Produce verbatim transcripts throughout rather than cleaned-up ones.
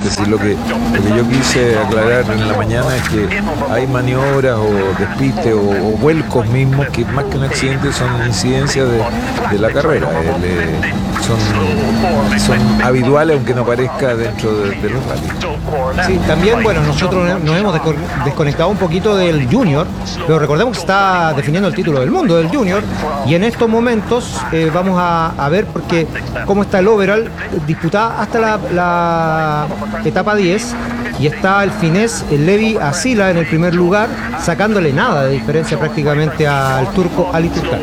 paréntesis, lo que, lo que yo quise aclarar en la mañana es que hay maniobras o despistes o, o vuelcos mismos que más que un accidente son incidencias de, de la carrera. El, eh, son, son habituales aunque no parezca dentro de, de los rallies. Sí, también, bueno, nosotros nos hemos desconectado un poquito del Junior, pero recordemos que se está definiendo el título del mundo del Junior, y en estos momentos eh, vamos a, a ver porque cómo está el overall disputada hasta la, la etapa diez, y está el finés, el Levi Asila en el primer lugar, sacándole nada de diferencia prácticamente al turco Ali Turkal.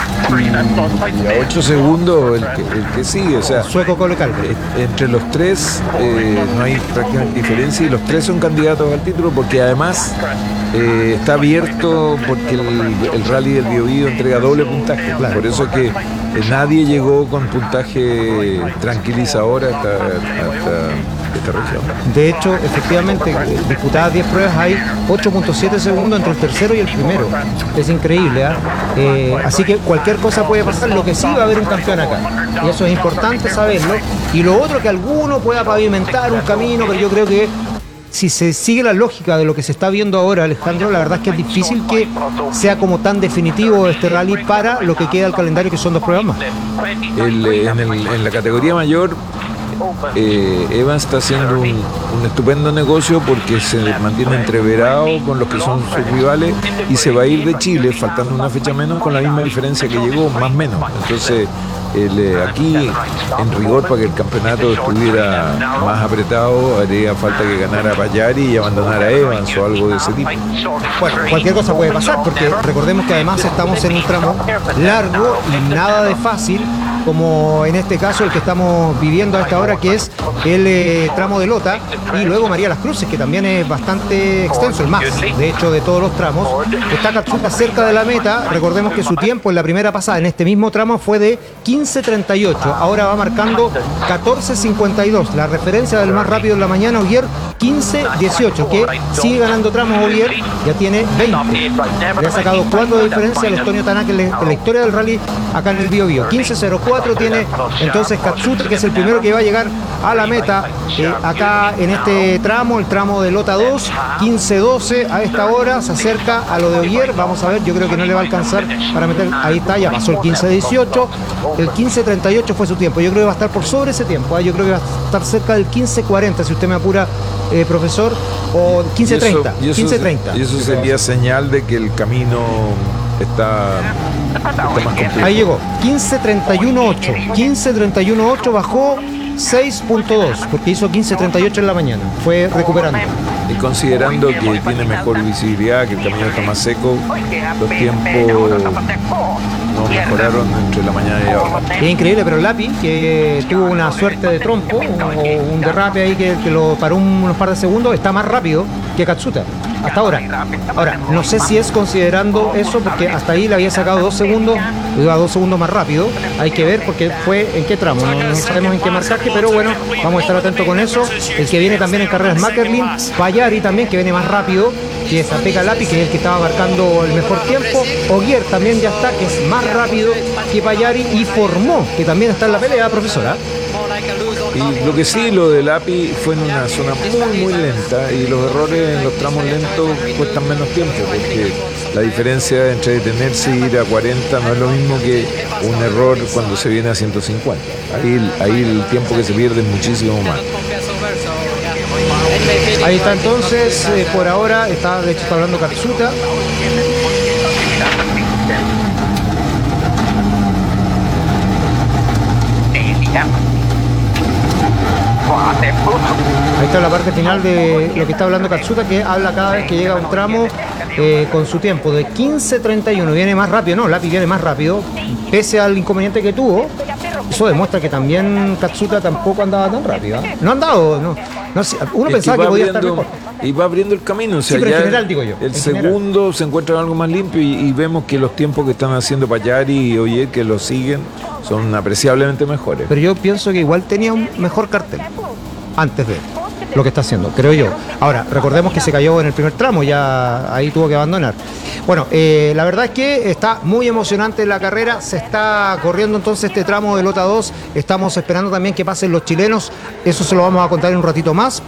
Y a ocho segundos el que, el que sigue, o sea, sueco Cole Kalpe. Entre los tres eh, no hay prácticamente diferencia, y los tres son candidatos al título porque además eh, está abierto, porque el, el rally del Biobío entrega doble puntaje, claro. Por eso que eh, nadie llegó con puntaje tranquilizador hasta, hasta esta región. De hecho, efectivamente, disputadas diez pruebas, hay ocho punto siete segundos entre el tercero y el primero. Es increíble, ¿eh? Eh, así que cualquier cosa puede pasar. Lo que sí, va a haber un campeón acá, y eso es importante saberlo. Y lo otro, que alguno pueda pavimentar un camino, pero yo creo que si se sigue la lógica de lo que se está viendo ahora, Alejandro, la verdad es que es difícil que sea como tan definitivo este rally para lo que queda del calendario, que son dos pruebas más. El, en, el, en la categoría mayor, Eh, Evans está haciendo un, un estupendo negocio porque se mantiene entreverado con los que son sus rivales y se va a ir de Chile faltando una fecha menos con la misma diferencia que llegó, más menos. Entonces el, eh, aquí en rigor, para que el campeonato estuviera más apretado, haría falta que ganara Pagliari y abandonara a Evans o algo de ese tipo. Bueno, cualquier cosa puede pasar, porque recordemos que además estamos en un tramo largo y nada de fácil, como en este caso el que estamos viviendo a esta hora, que es el eh, tramo de Lota, y luego María Las Cruces, que también es bastante extenso, el más, de hecho, de todos los tramos. Está Katsuta cerca de la meta. Recordemos que su tiempo en la primera pasada en este mismo tramo fue de quince treinta y ocho, ahora va marcando catorce cincuenta y dos. La referencia del más rápido en la mañana, Ogier, quince dieciocho, que sigue ganando tramos. Ogier ya tiene veinte, le ha sacado cuatro de diferencia al Estonio Tanaka en la historia del rally acá en el Biobío. quince cero cuatro tiene entonces Katsuta, que es el primero que va a llegar a la meta eh, acá en este tramo, el tramo de Lota dos. Quince doce a esta hora, se acerca a lo de Ogier. Vamos a ver, yo creo que no le va a alcanzar para meter. Ahí está, ya pasó el quince dieciocho, el quince treinta y ocho fue su tiempo. Yo creo que va a estar por sobre ese tiempo, ¿eh? Yo creo que va a estar cerca del quince cuarenta, si usted me apura, eh, profesor, o quince treinta. quince treinta. Y eso sería señal de que el camino está, está más complejo. Ahí llegó, quince treinta y uno ocho. quince treinta y uno ocho, bajó seis punto dos, porque hizo quince treinta y ocho en la mañana, fue recuperando. Y considerando que tiene mejor visibilidad, que el camino está más seco, los tiempos no mejoraron entre la mañana y ahora. Es increíble, pero Lapi, que tuvo una suerte de trompo o un derrape ahí que, que lo paró unos par de segundos, está más rápido que Katsuta hasta ahora. Ahora, no sé si es considerando eso, porque hasta ahí le había sacado dos segundos, iba dos segundos más rápido. Hay que ver porque fue en qué tramo, no, no sabemos en qué marcaje, pero bueno, vamos a estar atentos con eso. El que viene también en carreras, Mackerlin, Pagliari también, que viene más rápido, que es Apeka Lapi, que es el que estaba marcando el mejor tiempo. Ogier también ya está, que es más rápido que Pagliari, y Formó, que también está en la pelea, profesora. Y lo que sí, lo del A P I fue en una zona muy muy lenta, y los errores en los tramos lentos cuestan menos tiempo, porque la diferencia entre detenerse y ir a cuarenta no es lo mismo que un error cuando se viene a ciento cincuenta. Ahí, ahí el tiempo que se pierde es muchísimo más. Ahí está entonces, eh, por ahora, está, de hecho está hablando Katsuta. Ahí está la parte final de lo que está hablando Katsuta, que habla cada vez que llega a un tramo eh, con su tiempo de quince treinta y uno. Viene más rápido, no, Lapi viene más rápido, pese al inconveniente que tuvo. Eso demuestra que también Katsuta tampoco andaba tan rápido, ¿eh? No ha andado, no, no, uno es pensaba que, que podía abriendo, estar mejor. Y va abriendo el camino, o sea, sí, pero ya en general, digo yo, el segundo general se encuentra algo más limpio, y, y vemos que los tiempos que están haciendo Pagliari y Ogier, que lo siguen, son apreciablemente mejores. Pero yo pienso que igual tenía un mejor cartel antes de lo que está haciendo, creo yo. Ahora, recordemos que se cayó en el primer tramo, ya ahí tuvo que abandonar. Bueno, eh, la verdad es que está muy emocionante la carrera, se está corriendo entonces este tramo de Lota dos, estamos esperando también que pasen los chilenos, eso se lo vamos a contar en un ratito más.